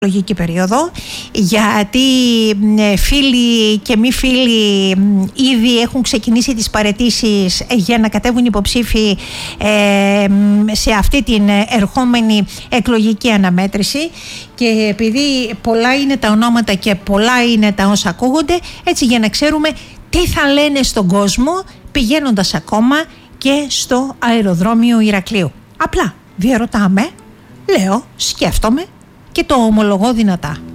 λογική περίοδο, γιατί φίλοι και μη φίλοι ήδη έχουν ξεκινήσει τις παραιτήσεις για να κατέβουν υποψήφοι σε αυτή την ερχόμενη εκλογική αναμέτρηση, και επειδή πολλά είναι τα ονόματα και πολλά είναι τα όσα ακούγονται, έτσι για να ξέρουμε τι θα λένε στον κόσμο πηγαίνοντας ακόμα και στο αεροδρόμιο Ηρακλείου. Απλά διαρωτάμε, λέω, σκέφτομαι και το ομολογώ δυνατά.